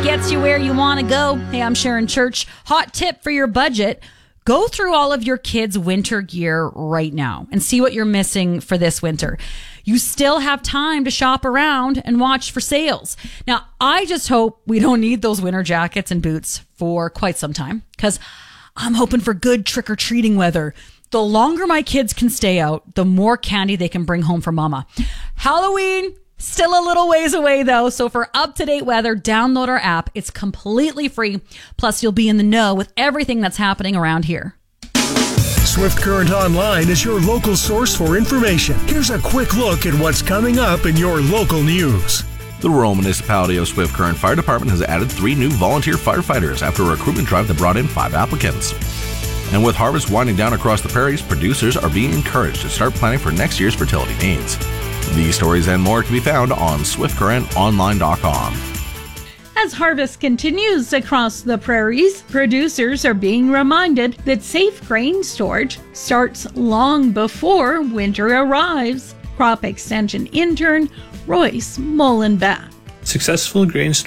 gets you where you want to go. Hey, I'm Sharon Church. Hot tip for your budget. Go through all of your kids' winter gear right now and see what you're missing for this winter. You still have time to shop around and watch for sales. Now, I just hope we don't need those winter jackets and boots for quite some time, because I'm hoping for good trick-or-treating weather. The longer my kids can stay out, the more candy they can bring home for mama. Halloween, still a little ways away though, so for up-to-date weather, download our app. It's completely free. Plus, you'll be in the know with everything that's happening around here. Swift Current Online is your local source for information. Here's a quick look at what's coming up in your local news. The rural municipality of Swift Current Fire Department has added 3 new volunteer firefighters after a recruitment drive that brought in 5 applicants. And with harvest winding down across the prairies, producers are being encouraged to start planning for next year's fertility needs. These stories and more can be found on swiftcurrentonline.com. As harvest continues across the prairies, producers are being reminded that safe grain storage starts long before winter arrives. Crop Extension intern Royce Mullenbeck. Successful grain